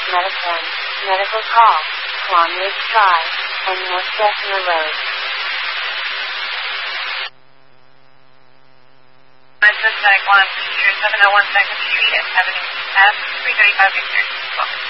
Metaphone, medical call, long ridge drive, and more Cessna Road. Suspect 1, 701 second, 335 Victor.